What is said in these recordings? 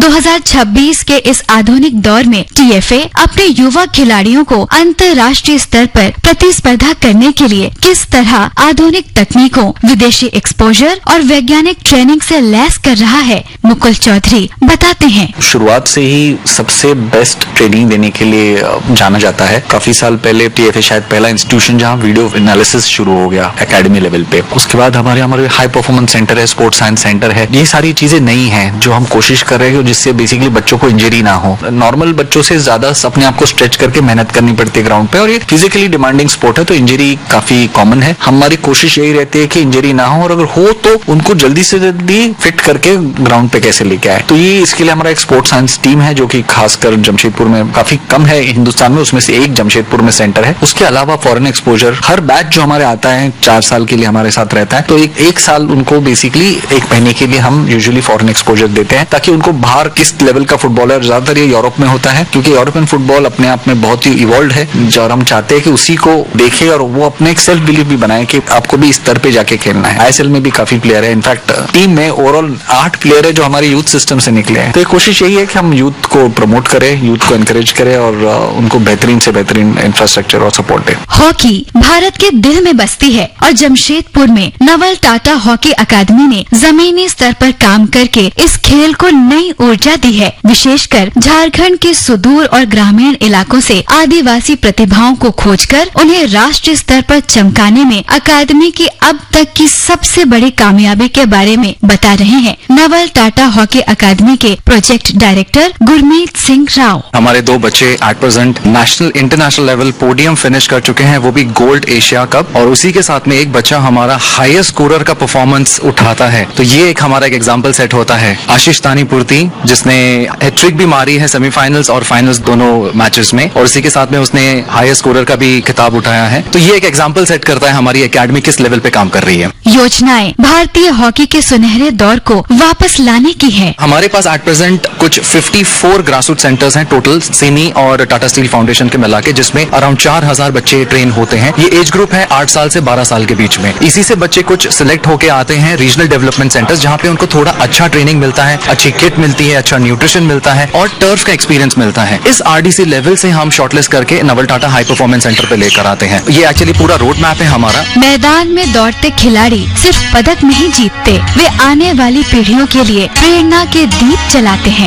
2026 के इस आधुनिक दौर में TFA अपने युवा खिलाड़ियों को अंतर्राष्ट्रीय स्तर पर प्रतिस्पर्धा करने के लिए किस तरह आधुनिक तकनीकों, विदेशी एक्सपोजर और वैज्ञानिक ट्रेनिंग से लैस कर रहा है, मुकुल चौधरी बताते हैं। शुरुआत से ही सबसे बेस्ट ट्रेनिंग देने के लिए जाना जाता है। काफी साल पहले TFA शायद पहला इंस्टीट्यूशन जहां वीडियो एनालिसिस शुरू हो गया एकेडमी लेवल पे। उसके बाद हमारे हाई परफॉर्मेंस सेंटर है, स्पोर्ट्स साइंस सेंटर है। ये सारी चीजें नई हैं जो हम कोशिश कर रहे हैं जिससे बेसिकली बच्चों को इंजरी ना हो। नॉर्मल बच्चों से ज्यादा अपने आप को स्ट्रेच करके मेहनत करनी पड़ती है ग्राउंड पे, और ये फिजिकली डिमांडिंग स्पोर्ट है तो इंजरी काफी कॉमन है। हमारी कोशिश यही रहती है कि इंजरी ना हो, और अगर हो तो उनको जल्दी से जल्दी फिट करके ग्राउंड पे कैसे लेके आए। तो ये इसके लिए हमारा एक स्पोर्ट्स साइंस टीम है जो कि खासकर जमशेदपुर में काफी कम है हिंदुस्तान में, उसमें से एक जमशेदपुर में सेंटर है। उसके अलावा फॉरेन एक्सपोजर हर बैच जो हमारे आता है 4 साल के लिए हमारे साथ रहता है, तो एक साल उनको बेसिकली 1 महीने के लिए हम यूजुअली फॉरेन एक्सपोजर देते हैं ताकि उनको बाहर किस लेवल का फुटबॉलर, ज्यादातर ये यूरोप में होता है क्योंकि यूरोपियन फुटबॉल अपने आप में बहुत ही इवॉल्व है, और हम चाहते हैं कि उसी को देखे और वो अपने एक सेल्फ बिलीफ भी बनाए कि आपको भी इस स्तर पे जाके खेलना है। ISL में भी काफी प्लेयर है, इनफैक्ट टीम में ओवरऑल 8 प्लेयर है जो हमारे यूथ सिस्टम से निकले हैं। तो ये कोशिश यही है कि हम यूथ को प्रमोट करें, यूथ को एनकरेज करें और उनको बेहतरीन से बेहतरीन इंफ्रास्ट्रक्चर और सपोर्ट दें। हॉकी भारत के दिल में बसती है और जमशेदपुर में नवल टाटा हॉकी अकादमी ने जमीनी स्तर पर काम करके इस खेल को नई ऊर्जा दी है। विशेषकर झारखंड के सुदूर और ग्रामीण इलाकों से आदिवासी प्रतिभाओं को खोजकर उन्हें राष्ट्रीय स्तर पर चमकाने में अकादमी की अब तक की सबसे बड़ी कामयाबी के बारे में बता रहे हैं नवल टाटा हॉकी अकादमी के प्रोजेक्ट डायरेक्टर गुरमीत सिंह राव। हमारे 2 बच्चे at present national international level podium finish कर चुके हैं, वो भी गोल्ड एशिया कप, और उसी के साथ में एक बच्चा हमारा हाईएस्ट स्कोरर का परफॉर्मेंस उठाता है। तो ये एक हमारा एक एग्जाम्पल सेट होता है। आशीष तानीपुर्ती जिसने हैट्रिक भी मारी है सेमीफाइनल्स और फाइनल्स दोनों मैचेस में, और इसी के साथ में उसने हाईएस्ट स्कोरर का भी खिताब उठाया है। तो ये एक एग्जाम्पल सेट करता है हमारी एकेडमी किस लेवल पे काम कर रही है। योजनाएं भारतीय हॉकी के सुनहरे दौर को वापस लाने की है। हमारे पास एट प्रेजेंट कुछ 54 ग्रासरूट सेंटर्स हैं टोटल, सिनी और टाटा स्टील फाउंडेशन के मिला के, जिसमें अराउंड 4000 बच्चे ट्रेन होते हैं। ये एज ग्रुप है 8 साल से 12 साल के बीच में। इसी से बच्चे कुछ सिलेक्ट होके आते हैं रीजनल डेवलपमेंट सेंटर्स, जहाँ पे उनको थोड़ा अच्छा ट्रेनिंग मिलता है, अच्छी किट मिलती है, अच्छा न्यूट्रिशन मिलता है और टर्फ का एक्सपीरियंस मिलता है। इस RDC लेवल से हम शॉर्टलिस्ट करके Naval Tata high performance centre पे लेकर आते हैं। ये एक्चुअली पूरा रोड मैप है हमारा। मैदान में दौड़ते खिलाड़ी सिर्फ पदक नहीं जीतते, वे आने वाली पीढ़ियों के लिए प्रेरणा के दीप जलाते हैं।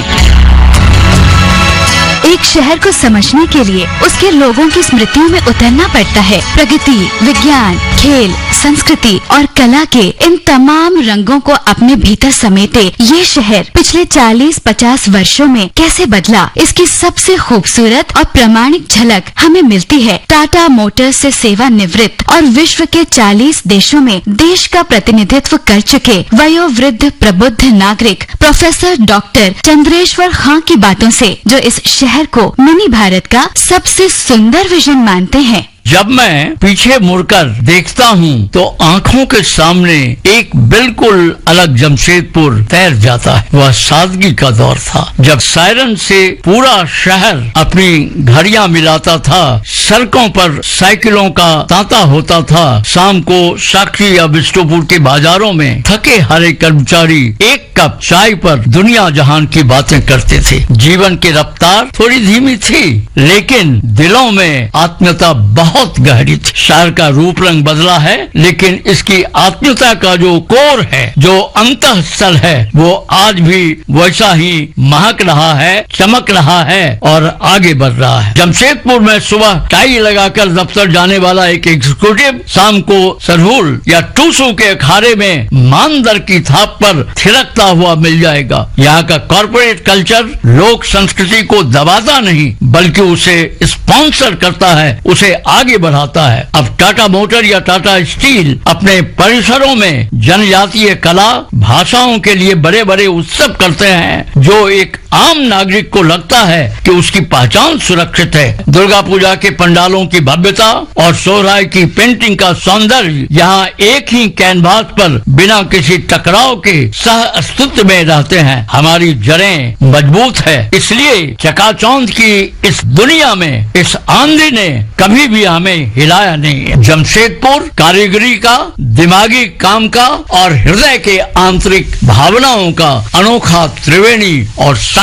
एक शहर को समझने के लिए उसके लोगों की स्मृतियों में उतरना पड़ता है। प्रगति, विज्ञान, खेल, संस्कृति और कला के इन तमाम रंगों को अपने भीतर समेटे ये शहर पिछले 40-50 वर्षों में कैसे बदला, इसकी सबसे खूबसूरत और प्रामाणिक झलक हमें मिलती है टाटा मोटर्स से सेवानिवृत्त और विश्व के 40 देशों में देश का प्रतिनिधित्व कर चुके वयोवृद्ध प्रबुद्ध नागरिक प्रोफेसर डॉक्टर चंद्रेश्वर खां की बातों से, जो इस शहर को मिनी भारत का सबसे सुंदर विजन मानते हैं। जब मैं पीछे मुड़कर देखता हूँ तो आंखों के सामने एक बिल्कुल अलग जमशेदपुर तैर जाता है। वह सादगी का दौर था जब सायरन से पूरा शहर अपनी घड़ियां मिलाता था, सड़कों पर साइकिलों का तांता होता था। शाम को साक्षी या बिष्टुपुर के बाजारों में थके हारे कर्मचारी एक कप चाय पर दुनिया जहान की बातें करते थे। जीवन की रफ्तार थोड़ी धीमी थी, लेकिन दिलों में आत्मीयता बहुत गहरी थी। शहर का रूप रंग बदला है, लेकिन इसकी आत्मीयता का जो कोर है, जो अंतःस्थल है, वो आज भी वैसा ही महक रहा है, चमक रहा है और आगे बढ़ रहा है। जमशेदपुर में सुबह टाई लगाकर दफ्तर जाने वाला एक एग्जीक्यूटिव शाम को सरहुल या टूसू के अखाड़े में मानदर की थाप पर थिरकता हुआ मिल जाएगा। यहाँ का कॉर्पोरेट कल्चर लोक संस्कृति को दबाता नहीं, बल्कि उसे स्पॉन्सर करता है, उसे आगे बढ़ाता है। अब टाटा मोटर या टाटा स्टील अपने परिसरों में जनजातीय कला भाषाओं के लिए बड़े बड़े उत्सव करते हैं, जो एक आम नागरिक को लगता है कि उसकी पहचान सुरक्षित है। दुर्गा पूजा के पंडालों की भव्यता और सोहराय की पेंटिंग का सौंदर्य यहाँ एक ही कैनवास पर बिना किसी टकराव के सह अस्तित्व में रहते हैं। हमारी जड़ें मजबूत है, इसलिए चकाचौंध की इस दुनिया में इस आंधी ने कभी भी हमें हिलाया नहीं है। जमशेदपुर कारीगरी का, दिमागी काम का और हृदय के आंतरिक भावनाओं का अनोखा त्रिवेणी और